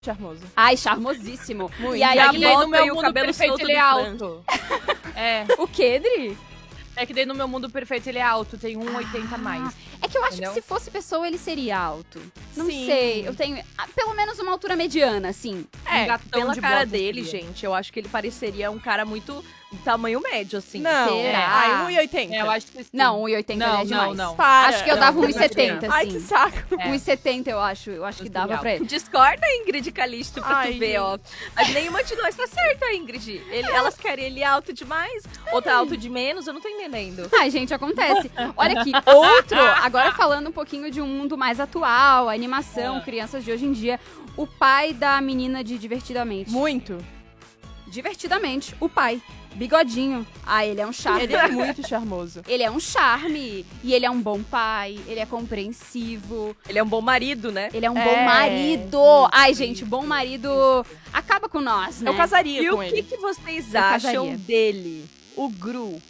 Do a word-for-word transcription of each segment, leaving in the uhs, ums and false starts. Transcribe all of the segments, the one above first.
charmoso. Ai, charmosíssimo. Muito. E aí, E a daí no bota meu e o mundo cabelo perfeito solto ele é do alto. É. o quê, Dri? É que daí no meu mundo perfeito ele é alto, tem um e oitenta a mais. É que eu acho Entendeu? que se fosse pessoa, ele seria alto. Não Sim. sei, eu tenho ah, pelo menos uma altura mediana, assim. É, Um gatão pela de cara botas dele, seria. gente, eu acho que ele pareceria um cara muito tamanho médio, assim. Não. Será? Ai, um e oitenta. É, eu acho que sim. Não, um e oitenta Não, é demais. não, não. Para. Acho que eu Não, dava não um e setenta, Ai, assim. que saco. É. um e setenta eu acho, eu acho que Acho dava legal. pra ele. Discorda, Ingrid e Calixto, pra Ai, tu ver, gente. ó. Mas nenhuma de nós tá certa, Ingrid. Ele- elas querem ele alto demais, outra alto de menos, eu não tô entendendo. Ai, gente, acontece. Olha aqui, outro, agora falando um pouquinho de um mundo mais atual, animação, Ah. crianças de hoje em dia. O pai da menina de Divertidamente. Muito. Divertidamente, o pai. Bigodinho. Ah, ele é um charme. Ele é muito charmoso. Ele é um charme. E ele é um bom pai. Ele é compreensivo. Ele é um bom marido, né? Ele é um É, bom marido. isso, Ai, gente, bom marido acaba com nós, né? Eu casaria E com o que, ele. que vocês Eu acham casaria. dele? O Gru.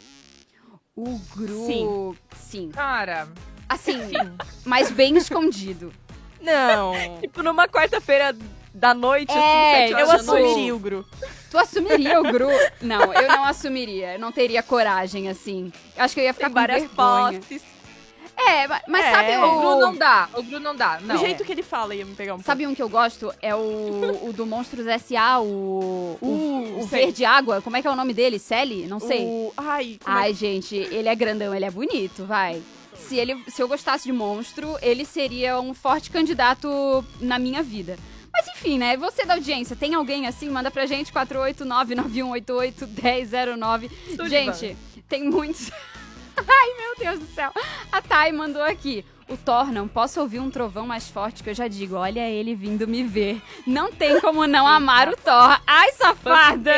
O Gru. Sim. Sim. Cara, Assim, mas bem escondido. Não. Tipo, numa quarta-feira da noite, É, assim, sete Eu horas da noite. assumiria o Gru. Tu assumiria o Gru? Não, eu não assumiria. Eu não teria coragem, assim. Eu acho que eu ia ficar Tem com várias vergonha. postes. É, ma- mas É. sabe o Gru o... não dá. O Gru não dá. Não. o jeito que ele fala ia me pegar um pouco. Sabe um que eu gosto? É o, o do Monstros S A, o, o, Uh, o sei. verde água. Como é que é o nome dele? Sally? Não sei. O... Ai, como é Ai, gente, ele é grandão, ele é bonito, vai. Se, ele, se eu gostasse de monstro, ele seria um forte candidato na minha vida. Mas enfim, né? Você da audiência, tem alguém assim? Manda pra gente, quatro oito nove nove um oito oito um zero zero nove. Sullivan. Gente, tem muitos... Ai, meu Deus do céu. A Thay mandou aqui. O Thor, não posso ouvir um trovão mais forte que eu já digo, olha ele vindo me ver. Não tem como não amar o Thor. Ai, safada!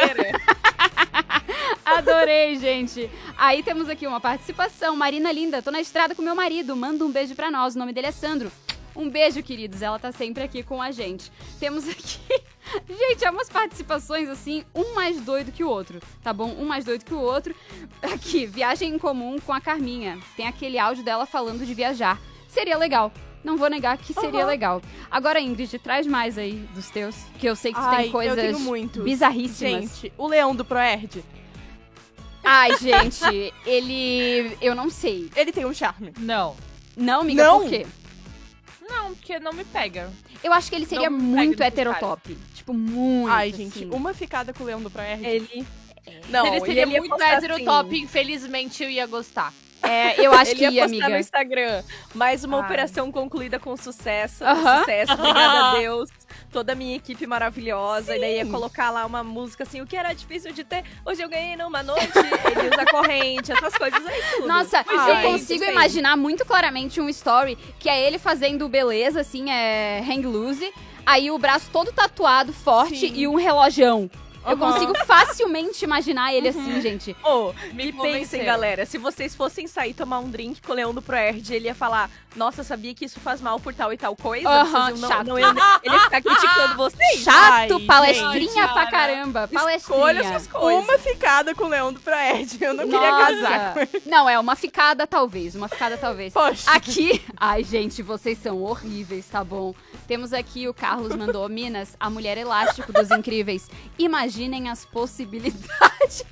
Adorei, gente. Aí temos aqui uma participação. Marina Linda, tô na estrada com meu marido. Manda um beijo pra nós. O nome dele é Sandro. Um beijo, queridos. Ela tá sempre aqui com a gente. Temos aqui... Gente, é umas participações assim, um mais doido que o outro, tá bom? Um mais doido que o outro. Aqui, viagem em comum com a Carminha. Tem aquele áudio dela falando de viajar. Seria legal. Não vou negar que seria Uhum. legal. Agora, Ingrid, traz mais aí dos teus, que eu sei que tu Ai, tem coisas eu tenho muito. bizarríssimas. Gente, o leão do Proerd, Ai, gente, ele... Eu não sei. ele tem um charme. Não. Não, amiga, Não? por quê? Não, porque não me pega. Eu acho que ele seria Não me muito pega nesse heterotop. Tipo, muito, Ai, gente, assim. uma ficada com o leão do Proerd. Ele... Não, ele seria ia muito postar heterotop, assim, infelizmente eu ia gostar. É, eu acho ele que ia ia, postar no amiga. Instagram. Mais uma Ai. operação concluída com sucesso. Aham. Sucesso, obrigada a Deus. Toda a minha equipe maravilhosa. Sim. E daí ia colocar lá uma música assim, o que era difícil de ter. Hoje eu ganhei numa noite. Ele usa corrente, essas coisas aí tudo. Nossa, Ai, eu consigo perfeito. imaginar muito claramente um story que é ele fazendo beleza, assim, é hang loose. Aí o braço todo tatuado, forte Sim. e um relojão. Eu Aham. consigo facilmente imaginar ele assim, gente. Oh, Me e pensem, convenceram. galera, se vocês fossem sair tomar um drink com o Leão do Proerd, ele ia falar, nossa, sabia que isso faz mal por tal e tal coisa? Aham, Vocês não, chato. não iam- ele ia ficar criticando vocês. Chato, Ai, palestrinha gente, pra cara. caramba. Palestrinha. Escolha suas coisas. Uma ficada com o leão do Proerd. Eu não queria Nossa. casar com ele. Não, é uma ficada talvez, uma ficada talvez. Poxa. Aqui, ai gente, vocês são horríveis, tá bom? Temos aqui o Carlos mandou, Minas, a mulher elástico dos incríveis. Imaginem as possibilidades.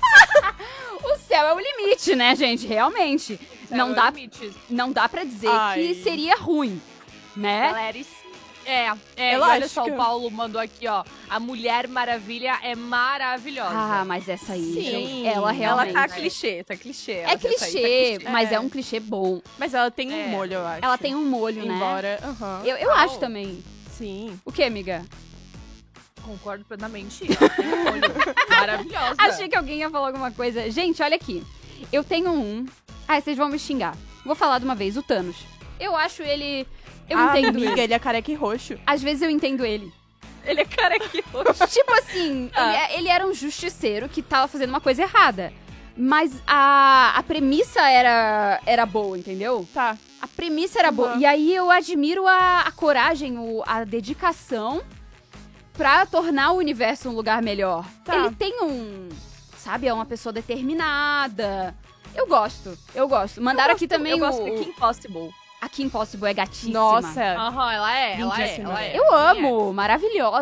O céu é o limite, né, gente? Realmente. Não Céu é dá, limite. não dá pra dizer Ai. que seria ruim, né? Galera, isso- é, é, e Elástica. olha só, o Paulo mandou aqui, ó. A Mulher Maravilha é maravilhosa. Ah, mas essa aí, Sim. gente, ela Ela realmente... tá clichê, tá clichê. É ela já saiu, tá clichê, mas é. É. um clichê bom. Mas ela tem um É. molho, eu acho. Ela tem um molho, né? Embora, aham. Eu, eu acho também. Sim. O que, amiga? Concordo plenamente. Ela tem um olho maravilhosa. Achei que alguém ia falar alguma coisa. Gente, olha aqui. Eu tenho um... Ah, vocês vão me xingar. Vou falar de uma vez, o Thanos. Eu acho ele... Eu ah, entendo amiga, ele. ele é careca e roxo. Às vezes eu entendo ele. Ele é carequinho. Tipo assim, Ah. ele, é- ele era um justiceiro que tava fazendo uma coisa errada. Mas a, a premissa era, era boa, entendeu? Tá. A premissa era boa. Uhum. E aí eu admiro a, a coragem, o- a dedicação pra tornar o universo um lugar melhor. Tá. Ele tem um... Sabe, é uma pessoa determinada. Eu gosto, eu gosto. Mandaram Eu aqui gosto- também Eu o... gosto de Kim Possible. A Kim Possible é gatíssima. Nossa. Aham, ela é, ela é, Lindíssima. ela é. Eu amo, maravilhosa.